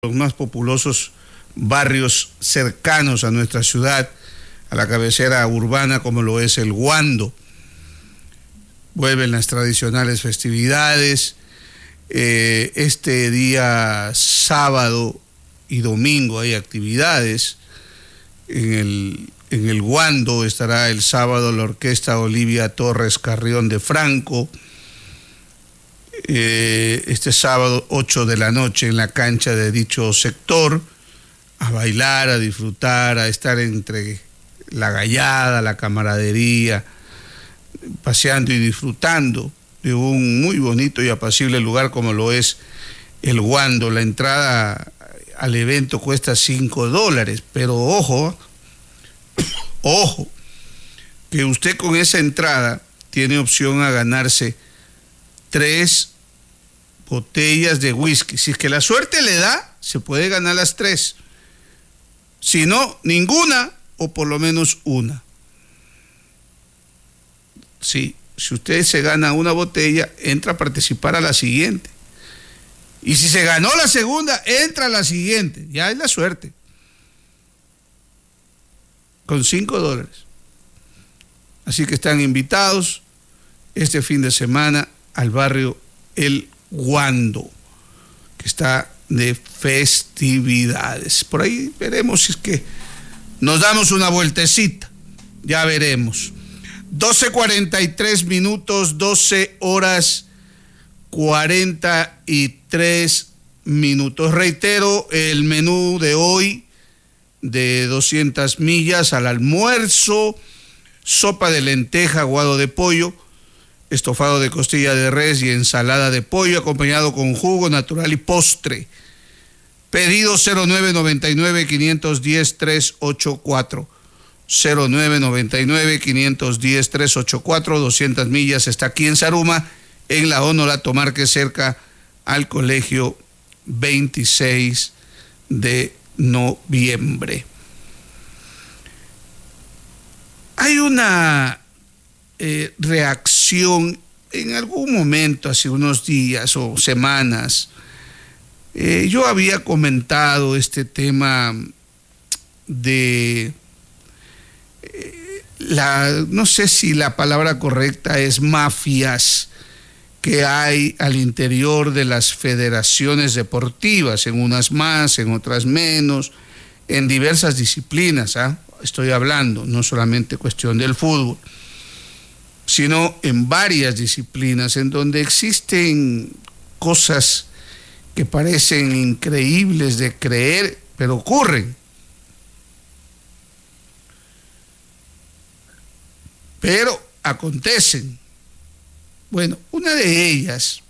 los más populosos barrios cercanos a nuestra ciudad, a la cabecera urbana, como lo es el Guando. Vuelven las tradicionales festividades. Este día sábado y domingo hay actividades. En el Guando estará el sábado la orquesta Olivia Torres Carrión de Franco. Este sábado 8 de la noche en la cancha de dicho sector, a bailar, a disfrutar, a estar entre la gallada, la camaradería, paseando y disfrutando de un muy bonito y apacible lugar como lo es el Guando. La entrada al evento cuesta $5, pero ojo, que usted con esa entrada tiene opción a ganarse 3 botellas de whisky. Si es que la suerte le da, se puede ganar las 3. Si no, ninguna o por lo menos una. Sí, si usted se gana una botella, entra a participar a la siguiente. Y si se ganó la segunda, entra a la siguiente. Ya es la suerte. Con $5. Así que están invitados este fin de semana al barrio El Guando, que está de festividades. Por ahí veremos si es que nos damos una vueltecita, ya veremos. 12:43 minutos, 12 horas 43 minutos. Reitero, el menú de hoy de 200 millas al almuerzo: sopa de lenteja, aguado de pollo, estofado de costilla de res y ensalada de pollo, acompañado con jugo natural y postre. Pedido 0999-510-384. 0999-510-384. 200 millas está aquí en Zaruma, en la Honorato Márquez, cerca al Colegio 26 de noviembre. Hay una reacción en algún momento, hace unos días o semanas. Yo había comentado este tema de no sé si la palabra correcta es mafias que hay al interior de las federaciones deportivas, en unas más, en otras menos, en diversas disciplinas, estoy hablando, no solamente cuestión del fútbol, sino en varias disciplinas en donde existen cosas que parecen increíbles de creer, pero ocurren. Pero acontecen. Bueno, una de ellas,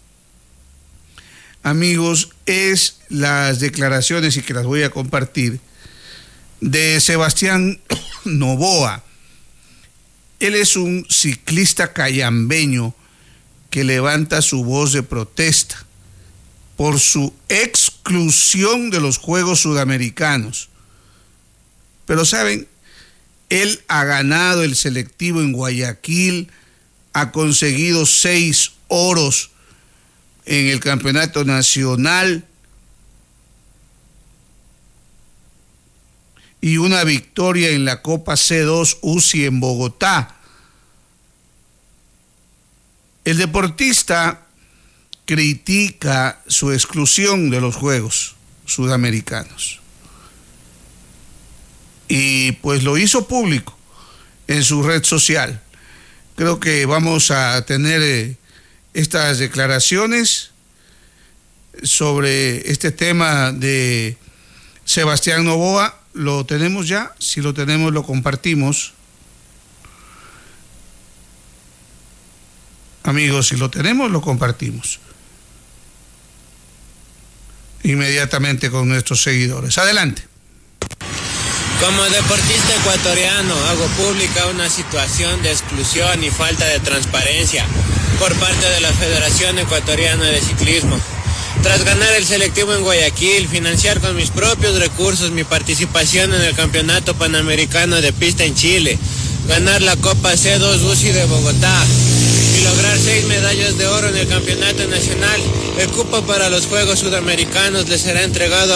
amigos, es las declaraciones, y que las voy a compartir, de Sebastián Noboa. Él es un ciclista cayambeño que levanta su voz de protesta por su exclusión de los Juegos Sudamericanos. Pero saben, él ha ganado el selectivo en Guayaquil, ha conseguido 6 oros en el campeonato nacional y una victoria en la Copa C2 UCI en Bogotá. El deportista critica su exclusión de los Juegos Sudamericanos y pues lo hizo público en su red social. Creo que vamos a tener estas declaraciones sobre este tema de Sebastián Noboa. ¿Lo tenemos ya? Si lo tenemos, lo compartimos. Amigos, si lo tenemos, lo compartimos inmediatamente con nuestros seguidores. Adelante. Como deportista ecuatoriano, hago pública una situación de exclusión y falta de transparencia por parte de la Federación Ecuatoriana de Ciclismo. Tras ganar el selectivo en Guayaquil, financiar con mis propios recursos mi participación en el Campeonato Panamericano de Pista en Chile, ganar la Copa C2 UCI de Bogotá y lograr 6 medallas de oro en el campeonato nacional, el cupo para los Juegos Sudamericanos le será entregado